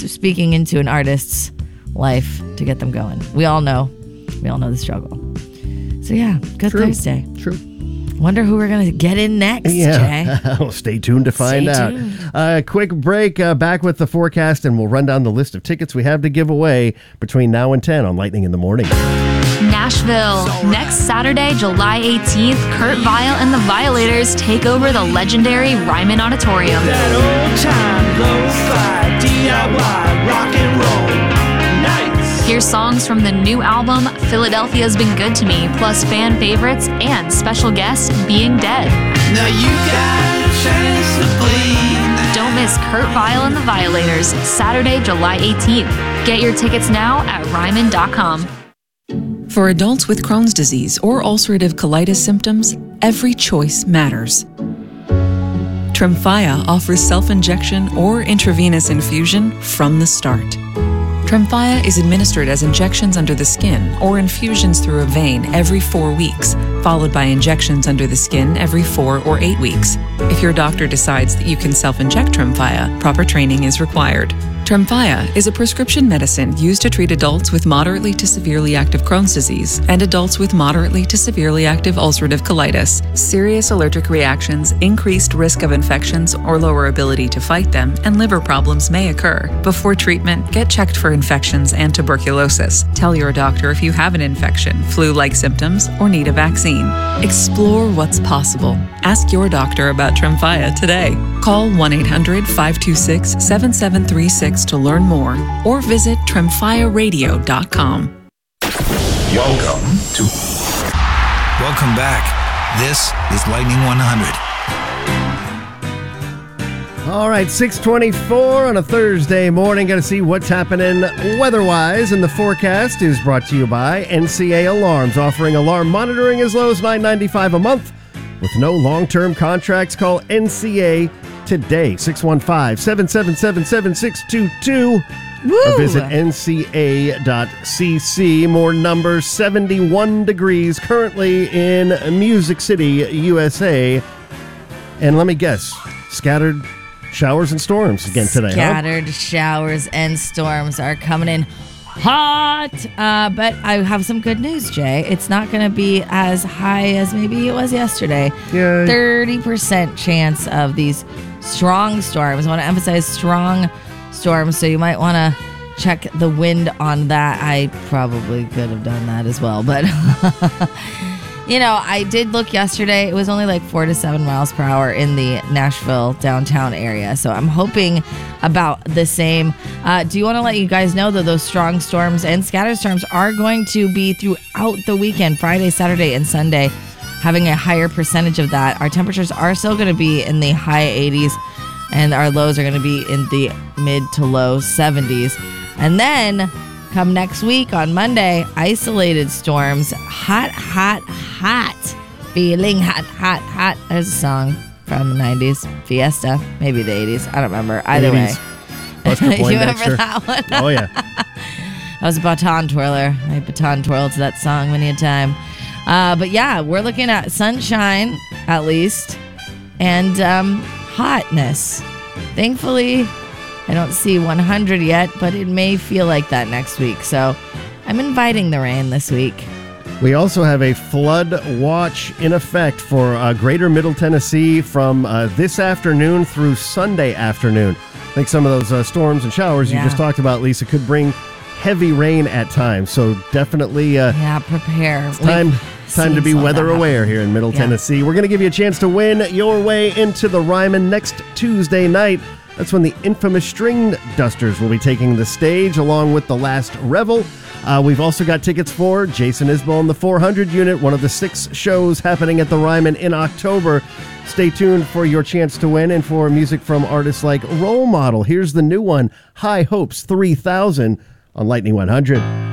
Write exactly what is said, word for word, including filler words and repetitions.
speaking into an artist's life to get them going. We all know. We all know the struggle. So yeah, good True. Thursday. True. Wonder who we're going to get in next, yeah. Jay. Well, stay tuned to find Stay out. tuned. Uh, quick break, uh, back with the forecast, and we'll run down the list of tickets we have to give away between now and ten on Lightning in the Morning. Nashville. Next Saturday, July eighteenth, Kurt Vile and the Violators take over the legendary Ryman Auditorium. That old time lo-fi D I Y rock and roll nights. Hear songs from the new album, Philadelphia's Been Good to Me, plus fan favorites and special guest, Being Dead. Now you got a chance to bleed. Don't miss Kurt Vile and the Violators, Saturday, July eighteenth. Get your tickets now at ryman dot com. For adults with Crohn's disease or ulcerative colitis symptoms, every choice matters. Tremfya offers self-injection or intravenous infusion from the start. Tremfya is administered as injections under the skin or infusions through a vein every four weeks, followed by injections under the skin every four or eight weeks. If your doctor decides that you can self-inject Tremfya, proper training is required. Tremfya is a prescription medicine used to treat adults with moderately to severely active Crohn's disease and adults with moderately to severely active ulcerative colitis. Serious allergic reactions, increased risk of infections or lower ability to fight them, and liver problems may occur. Before treatment, get checked for infections and tuberculosis. Tell your doctor if you have an infection, flu-like symptoms, or need a vaccine. Explore what's possible. Ask your doctor about Tremfya today. Call one eight hundred five two six seven seven three six to learn more or visit tremfya radio dot com. Welcome to Welcome back. This is Lightning one hundred. All right, six twenty-four on a Thursday morning. Got to see what's happening weather-wise, and the forecast is brought to you by N C A Alarms, offering alarm monitoring as low as nine ninety-five a month with no long-term contracts. Call N C A today, six one five, seven seven seven, seven six two two. Or visit N C A dot C C. More numbers, seventy-one degrees currently in Music City, U S A. And let me guess, scattered showers and storms again today. Scattered huh? showers and storms are coming in hot. Uh, but I have some good news, Jay. It's not going to be as high as maybe it was yesterday. Yeah. thirty percent chance of these strong storms. I want to emphasize strong storms, so you might want to check the wind on that. I probably could have done that as well, but you know, I did look yesterday. It was only like four to seven miles per hour in the Nashville downtown area, so I'm hoping about the same. Uh, do you want to let you guys know that those strong storms and scattered storms are going to be throughout the weekend, Friday, Saturday, and Sunday, having a higher percentage of that. Our temperatures are still going to be in the high eighties, and our lows are going to be in the mid to low seventies. And then come next week on Monday, isolated storms. Hot, hot, hot. Feeling hot, hot, hot. There's a song from the nineties. Fiesta. Maybe the eighties. I don't remember. Either eighties. way. You remember Dexter. that one? Oh, yeah. I was a baton twirler. I baton twirled to that song many a time. Uh, but yeah, we're looking at sunshine, at least, and um, hotness. Thankfully, I don't see one hundred yet, but it may feel like that next week. So I'm inviting the rain this week. We also have a flood watch in effect for uh, greater Middle Tennessee from uh, this afternoon through Sunday afternoon. I think some of those uh, storms and showers Yeah. you just talked about, Lisa, could bring heavy rain at times. So definitely uh, Yeah, prepare. it's time, We've time to seen be some of weather that aware happen. here in Middle Yeah. Tennessee. We're going to give you a chance to win your way into the Ryman next Tuesday night. That's when the infamous String Dusters will be taking the stage along with the Last Revel. Uh, we've also got tickets for Jason Isbell and the four hundred Unit, one of the six shows happening at the Ryman in October. Stay tuned for your chance to win and for music from artists like Role Model. Here's the new one, High Hopes three thousand on Lightning one hundred.